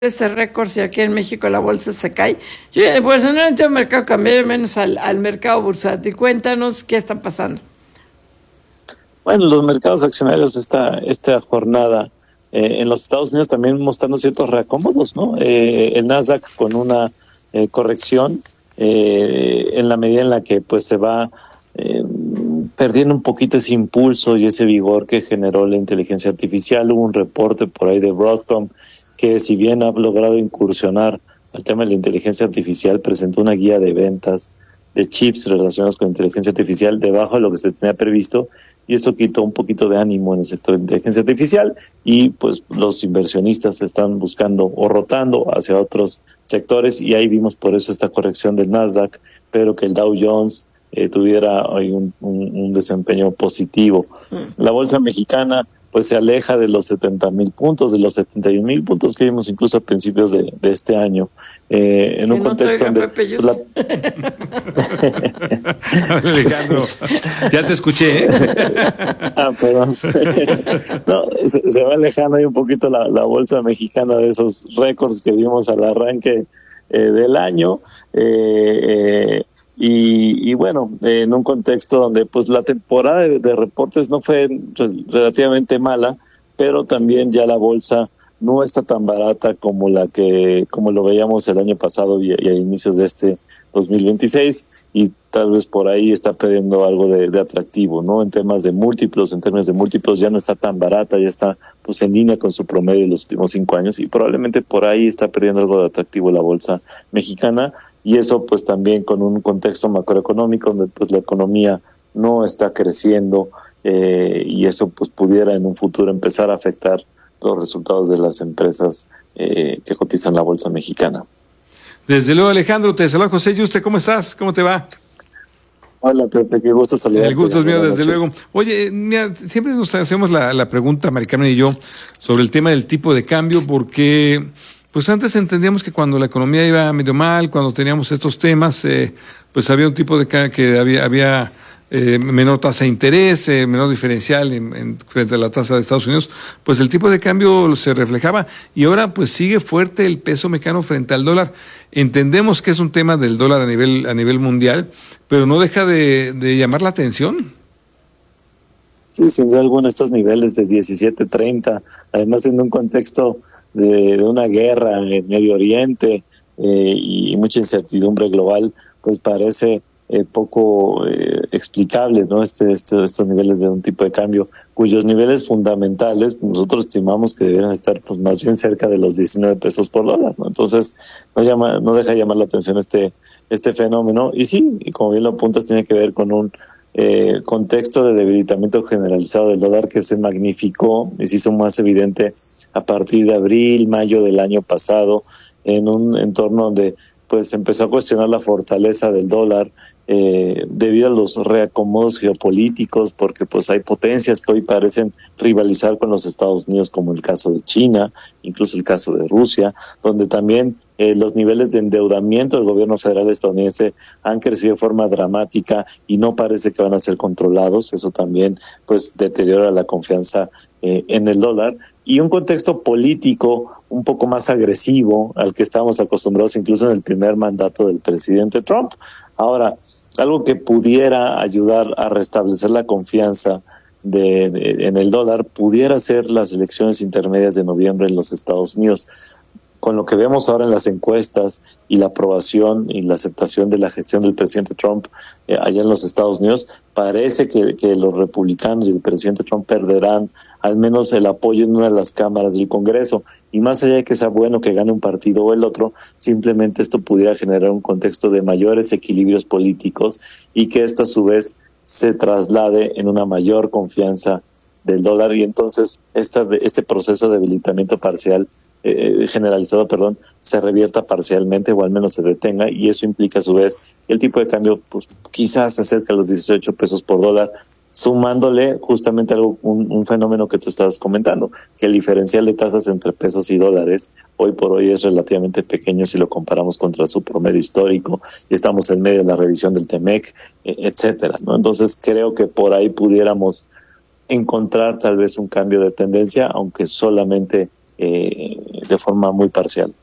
ese récord si aquí en México la bolsa se cae. Yo, pues no entiendo el mercado cambiario, menos al mercado bursátil. Cuéntanos qué está pasando. Bueno, los mercados accionarios esta jornada en los Estados Unidos también mostrando ciertos reacomodos, ¿no? El Nasdaq con una corrección en la medida en la que pues se va perdiendo un poquito ese impulso y ese vigor que generó la inteligencia artificial. Hubo un reporte por ahí de Broadcom que, si bien ha logrado incursionar al tema de la inteligencia artificial, presentó una guía de ventas de chips relacionados con inteligencia artificial debajo de lo que se tenía previsto, y eso quitó un poquito de ánimo en el sector de inteligencia artificial, y pues los inversionistas están buscando o rotando hacia otros sectores, y ahí vimos por eso esta corrección del Nasdaq, pero que el Dow Jones tuviera hoy un desempeño positivo. La bolsa mexicana pues se aleja de los 70,000 puntos, de los 71,000 puntos que vimos incluso a principios de este año, en un contexto donde Alejandro, ya te escuché, ¿eh? Perdón. No, se va alejando ahí un poquito la bolsa mexicana de esos récords que vimos al arranque del año, y bueno, en un contexto donde pues la temporada de reportes no fue relativamente mala, pero también ya la bolsa no está tan barata como lo veíamos el año pasado y a inicios de este 2026, y tal vez por ahí está perdiendo algo de atractivo, ¿no? En términos de múltiplos ya no está tan barata, ya está pues en línea con su promedio de los últimos 5 años, y probablemente por ahí está perdiendo algo de atractivo la bolsa mexicana, y eso pues también con un contexto macroeconómico donde pues la economía no está creciendo, y eso pues pudiera en un futuro empezar a afectar los resultados de las empresas que cotizan la bolsa mexicana. Desde luego, Alejandro, te saluda José Yuste. ¿Cómo estás? ¿Cómo te va? Hola, Pepe, qué gusto saludarte. El gusto es mío, desde noches. luego. Oye, mira, siempre nos hacemos la pregunta, Mari Carmen y yo, sobre el tema del tipo de cambio, porque pues antes entendíamos que cuando la economía iba medio mal, cuando teníamos estos temas, pues había un tipo de cambio que había menor tasa de interés, menor diferencial frente a la tasa de Estados Unidos, pues el tipo de cambio se reflejaba, y ahora pues sigue fuerte el peso mexicano frente al dólar. Entendemos que es un tema del dólar a nivel mundial, pero no deja de llamar la atención. Sí, sin duda alguna, estos niveles de 17.30, además en un contexto de una guerra en Medio Oriente y mucha incertidumbre global, pues parece poco explicable, ¿no? Estos niveles de un tipo de cambio, cuyos niveles fundamentales nosotros estimamos que deberían estar pues más bien cerca de los 19 pesos por dólar, ¿no? Entonces no deja llamar la atención este fenómeno, y sí, y como bien lo apuntas, tiene que ver con un contexto de debilitamiento generalizado del dólar que se magnificó y se hizo más evidente a partir de abril, mayo del año pasado, en un entorno donde pues se empezó a cuestionar la fortaleza del dólar debido a los reacomodos geopolíticos, porque pues hay potencias que hoy parecen rivalizar con los Estados Unidos, como el caso de China, incluso el caso de Rusia, donde también los niveles de endeudamiento del gobierno federal estadounidense han crecido de forma dramática y no parece que van a ser controlados. Eso también pues deteriora la confianza en el dólar, y un contexto político un poco más agresivo al que estábamos acostumbrados incluso en el primer mandato del presidente Trump. Ahora, algo que pudiera ayudar a restablecer la confianza en el dólar pudiera ser las elecciones intermedias de noviembre en los Estados Unidos. Con lo que vemos ahora en las encuestas y la aprobación y la aceptación de la gestión del presidente Trump allá en los Estados Unidos, parece que los republicanos y el presidente Trump perderán al menos el apoyo en una de las cámaras del Congreso. Y más allá de que sea bueno que gane un partido o el otro, simplemente esto pudiera generar un contexto de mayores equilibrios políticos, y que esto a su vez se traslade en una mayor confianza del dólar, y entonces este proceso de debilitamiento parcial generalizado, se revierta parcialmente o al menos se detenga, y eso implica a su vez que el tipo de cambio pues quizás se acerque a los 18 pesos por dólar, sumándole justamente un fenómeno que tú estabas comentando, que el diferencial de tasas entre pesos y dólares hoy por hoy es relativamente pequeño si lo comparamos contra su promedio histórico, y estamos en medio de la revisión del TEMEC, etcétera, ¿no? Entonces creo que por ahí pudiéramos encontrar tal vez un cambio de tendencia, aunque solamente de forma muy parcial.